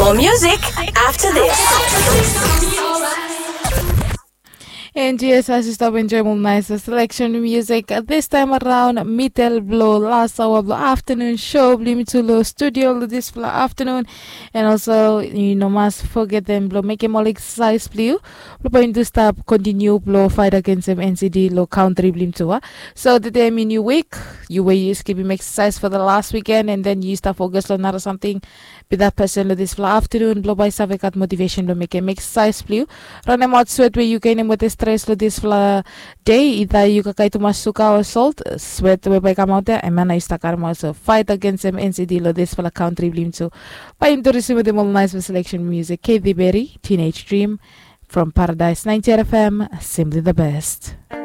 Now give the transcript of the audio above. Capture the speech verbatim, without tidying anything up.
More music after this. And yes, as you stop enjoying more nice selection of music this time around, Mitel Blow last hour of the afternoon show, Blimitulo studio this for afternoon, and also you know must forget them blow make him all exercise blue. Blow going to stop continue blow fight against them N C D low country blim to so the day in new week you were you skipping exercise for the last weekend and then you start focus on or something. Be that person this for afternoon blow by savekat motivation to make him exercise blue. Run them out sweat where you can with this stress lo this fla day either you ka kay tumasuka or salt sweat we by come out there and man I stakar mo so fight against them N C D lo this fla country blim so by introducing with the more nice selection music Katy Berry Teenage Dream from Paradise ninety F M simply the best.